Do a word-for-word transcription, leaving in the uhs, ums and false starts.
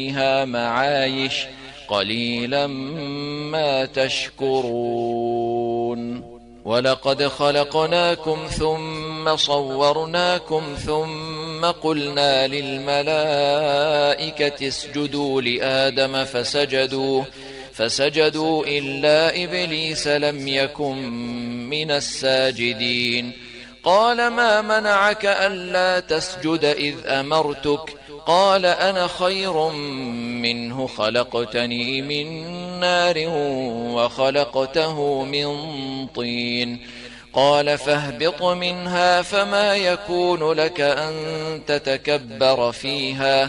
فيها معايش قليلا ما تشكرون. ولقد خلقناكم ثم صورناكم ثم قلنا للملائكة اسجدوا لآدم فسجدوا فسجدوا إلا إبليس لم يكن من الساجدين. قال ما منعك ألا تسجد إذ أمرتك؟ قال أنا خير منه خلقتني من نار وخلقته من طين. قال فاهبط منها فما يكون لك أن تتكبر فيها